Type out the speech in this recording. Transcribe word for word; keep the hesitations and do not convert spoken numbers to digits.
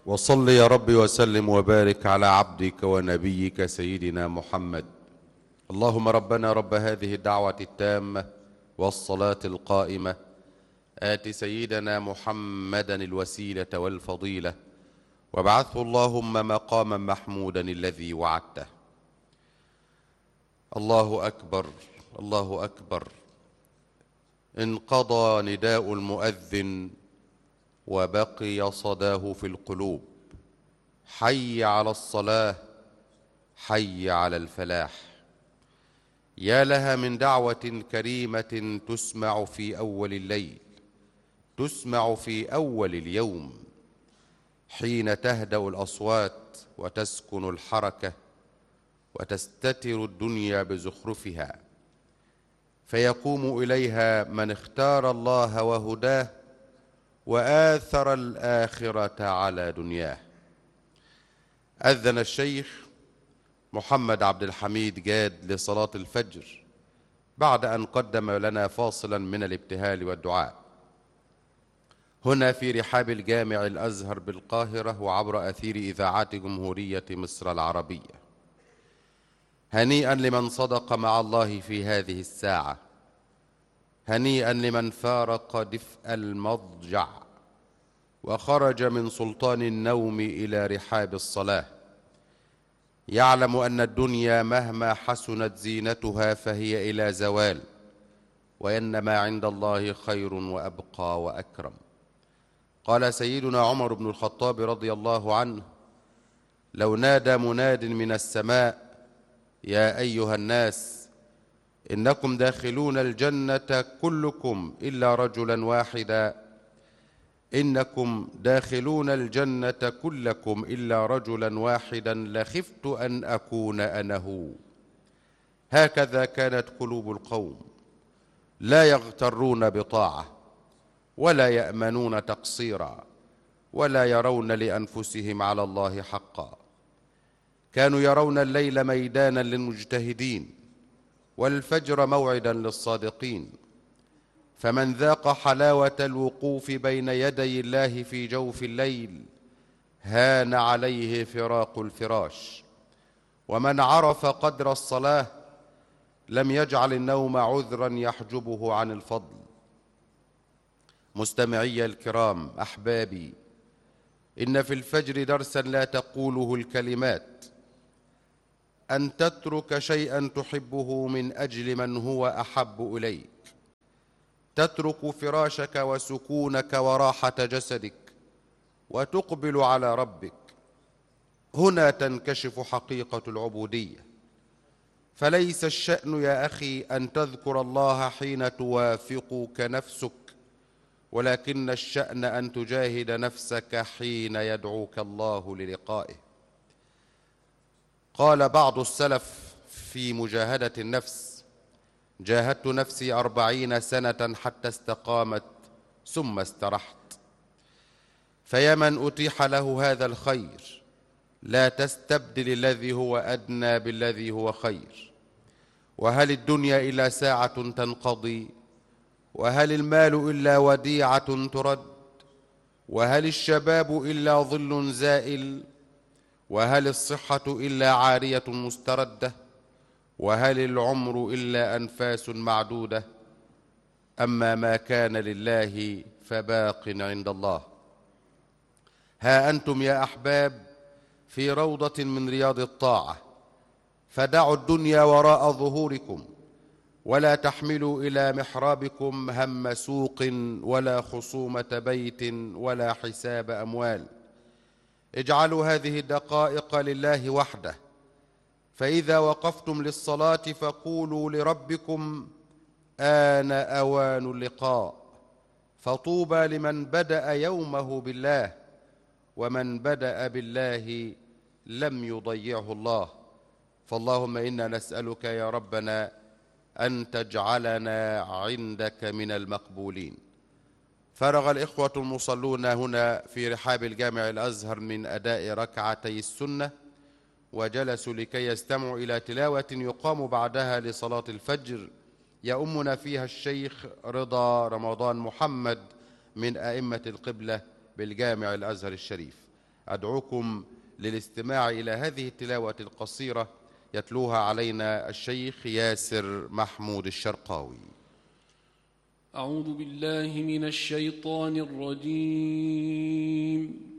وصل يا رب وسلم وبارك على عبدك ونبيك سيدنا محمد. اللهم ربنا رب هذه الدعوة التامة والصلاة القائمة، آت سيدنا محمدا الوسيلة والفضيلة، وابعثه اللهم مقاما محمودا الذي وعدته. الله أكبر، الله أكبر. انقضى نداء المؤذن وبقي صداه في القلوب. حي على الصلاة، حي على الفلاح. يا لها من دعوة كريمة تسمع في أول الليل، تسمع في أول اليوم، حين تهدأ الأصوات وتسكن الحركة وتستتر الدنيا بزخرفها، فيقوم إليها من اختار الله وهداه وآثر الآخرة على دنياه. أذن الشيخ محمد عبد الحميد جاد لصلاة الفجر بعد أن قدم لنا فاصلا من الابتهال والدعاء هنا في رحاب الجامع الأزهر بالقاهرة وعبر أثير إذاعات جمهورية مصر العربية. هنيئا لمن صدق مع الله في هذه الساعة، هنيئا لمن فارق دفء المضجع وخرج من سلطان النوم إلى رحاب الصلاة. يعلم أن الدنيا مهما حسنت زينتها فهي إلى زوال، وأن ما عند الله خير وأبقى وأكرم. قال سيدنا عمر بن الخطاب رضي الله عنه: لو نادى مناد من السماء يا أيها الناس إنكم داخلون الجنة كلكم إلا رجلا واحدا، إنكم داخلون الجنة كلكم إلا رجلا واحدا لخفت أن أكون أنا هو. هكذا كانت قلوب القوم، لا يغترون بطاعة ولا يأمنون تقصيرا ولا يرون لأنفسهم على الله حقا. كانوا يرون الليل ميدانا للمجتهدين والفجر موعدا للصادقين، فمن ذاق حلاوة الوقوف بين يدي الله في جوف الليل هان عليه فراق الفراش، ومن عرف قدر الصلاة لم يجعل النوم عذرا يحجبه عن الفضل. مستمعي الكرام أحبابي، إن في الفجر درسا لا تقوله الكلمات، أن تترك شيئا تحبه من أجل من هو أحب إليك، تترك فراشك وسكونك وراحة جسدك وتقبل على ربك. هنا تنكشف حقيقة العبودية. فليس الشأن يا أخي أن تذكر الله حين توافقك نفسك، ولكن الشأن أن تجاهد نفسك حين يدعوك الله للقائه. قال بعض السلف في مجاهدة النفس: جاهدت نفسي أربعين سنة حتى استقامت ثم استرحت. فيا من أتيح له هذا الخير لا تستبدل الذي هو أدنى بالذي هو خير. وهل الدنيا إلا ساعة تنقضي؟ وهل المال إلا وديعة ترد؟ وهل الشباب إلا ظل زائل؟ وهل الصحة إلا عارية مستردة؟ وهل العمر إلا أنفاس معدودة؟ أما ما كان لله فباق عند الله. ها أنتم يا أحباب في روضة من رياض الطاعة، فدعوا الدنيا وراء ظهوركم، ولا تحملوا إلى محرابكم هم سوق ولا خصومة بيت ولا حساب أموال. اجعلوا هذه الدقائق لله وحده، فإذا وقفتم للصلاة فقولوا لربكم: آن أوان اللقاء. فطوبى لمن بدأ يومه بالله، ومن بدأ بالله لم يضيعه الله. فاللهم إنا نسألك يا ربنا أن تجعلنا عندك من المقبولين. فرغ الإخوة المصلون هنا في رحاب الجامع الأزهر من أداء ركعتي السنة، وجلسوا لكي يستمعوا إلى تلاوة يقام بعدها لصلاة الفجر يؤمنا فيها الشيخ رضا رمضان محمد من أئمة القبلة بالجامع الأزهر الشريف. أدعوكم للاستماع إلى هذه التلاوة القصيرة يتلوها علينا الشيخ ياسر محمود الشرقاوي. أعوذ بالله من الشيطان الرجيم.